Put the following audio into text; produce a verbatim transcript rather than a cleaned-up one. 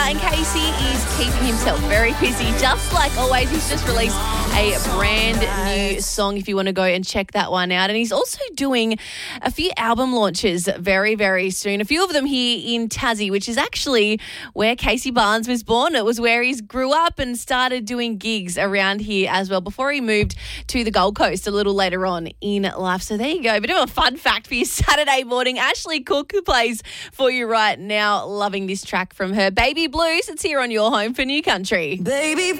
and Casey is keeping himself very busy. Just like always, he's just released a brand new song if you want to go and check that one out. And he's also doing a few album launches very, very soon. A few of them here in Tassie, which is actually where Casey Barnes was born. It was where he grew up and started doing gigs around here as well before he moved to the Gold Coast a little later on in life. So there you go. A bit of a fun fact for your Saturday morning. Ashley Cook plays for you right now. Loving this track from her. Baby Blues, it's here on your home for New Country. Baby